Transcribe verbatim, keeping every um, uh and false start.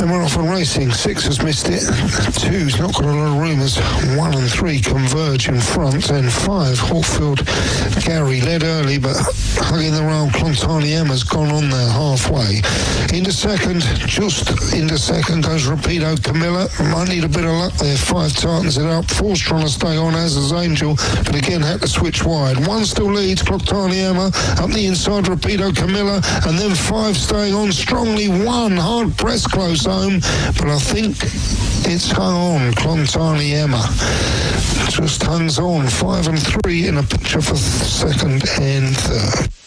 And we're off and racing. Six has missed it. Two's not got a lot of room as one and three converge in front. And five, Hawkfield Gary led early, but hugging the rail, Clontani Emma's gone on there halfway. Into second, just into second goes Rapido Camilla. Might need a bit of luck there. Five tightens it up. Four's trying to stay on, as is Angel, but again had to switch wide. One still leads, Clontani Emma. Up the inside, Rapido Camilla. And then five staying on strongly. One hard press close home, but I think it's hung on. Clontani Emma just hangs on. Five and three in a picture for second and third.